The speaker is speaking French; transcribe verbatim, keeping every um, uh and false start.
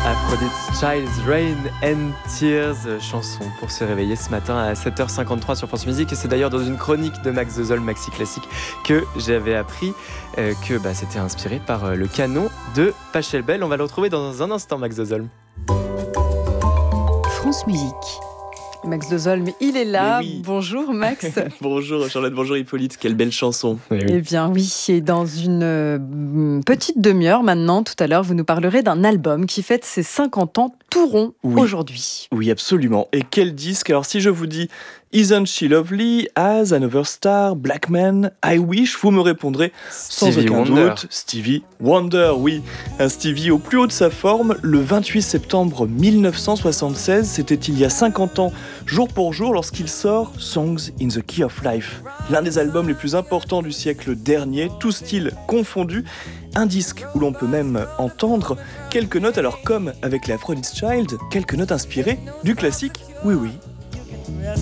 Aphrodite's Child's Rain and Tears, chanson pour se réveiller ce matin à sept heures cinquante-trois sur France Musique. Et c'est d'ailleurs dans une chronique de Max Dozol, Maxi Classique, que j'avais appris euh, que bah, c'était inspiré par euh, le canon de Pachelbel. On va le retrouver dans un instant, Max Dozol. France Musique. Max Dozol, mais il est là. Oui. Bonjour Max. Bonjour Charlotte, bonjour Hippolyte, quelle belle chanson. Oui, oui. Eh bien oui, et dans une euh, petite demi-heure maintenant, tout à l'heure, vous nous parlerez d'un album qui fête ses cinquante ans tout rond oui. aujourd'hui. Oui, absolument. Et quel disque? Alors si je vous dis Isn't She Lovely, As, Another Star, Black Man, I Wish, vous me répondrez sans Stevie aucun Wonder. doute Stevie Wonder, oui. Un Stevie au plus haut de sa forme, le vingt-huit septembre mille neuf cent soixante-seize, c'était il y a cinquante ans, jour pour jour, lorsqu'il sort Songs in the Key of Life, l'un des albums les plus importants du siècle dernier, tous styles confondus. Un disque où l'on peut même entendre quelques notes, alors comme avec la Aphrodite's Child, quelques notes inspirées du classique, oui oui.